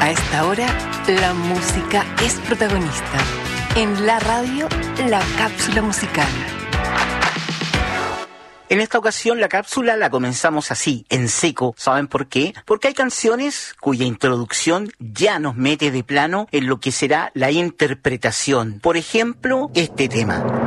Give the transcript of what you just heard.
A esta hora, la música es protagonista. En la radio, la cápsula musical. En esta ocasión la cápsula la comenzamos así, en seco. ¿Saben por qué? Porque hay canciones cuya introducción ya nos mete de plano en lo que será la interpretación. Por ejemplo, este tema.